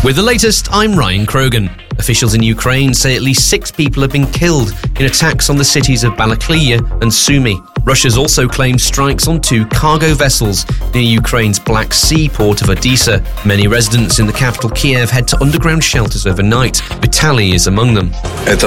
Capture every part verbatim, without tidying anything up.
With the latest, I'm Ryan Krogan. Officials in Ukraine say at least six people have been killed in attacks on the cities of Balaklia and Sumy. Russia's also claimed strikes on two cargo vessels near Ukraine's Black Sea port of Odessa. Many residents in the capital Kiev head to underground shelters overnight. Vitaly is among them.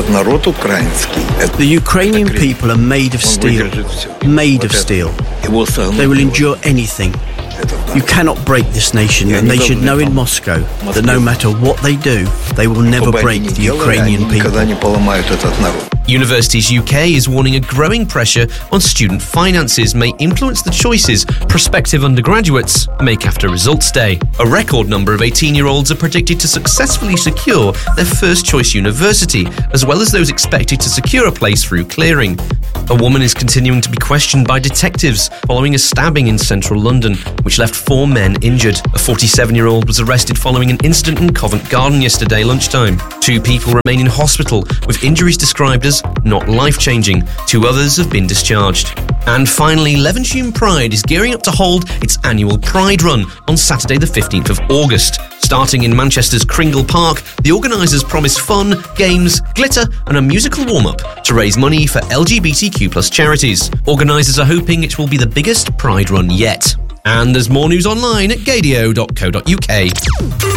The Ukrainian people are made of steel. Made of steel. They will endure anything. You cannot break this nation, and they should know in Moscow that no matter what they do, they will never break the Ukrainian people. Universities U K is warning a growing pressure on student finances may influence the choices prospective undergraduates make after results day. A record number of eighteen-year-olds are predicted to successfully secure their first choice university, as well as those expected to secure a place through clearing. A woman is continuing to be questioned by detectives following a stabbing in central London, which left four men injured. A forty-seven-year-old was arrested following an incident in Covent Garden yesterday lunchtime. Two people remain in hospital with injuries described as not life-changing. Two others have been discharged. And finally, Levenshulme Pride is gearing up to hold its annual Pride Run on Saturday the fifteenth of August. Starting in Manchester's Kringle Park, the organisers promise fun, games, glitter and a musical warm-up to raise money for L G B T Q plus charities. Organisers are hoping it will be the biggest Pride Run yet. And there's more news online at gadio dot co dot uk.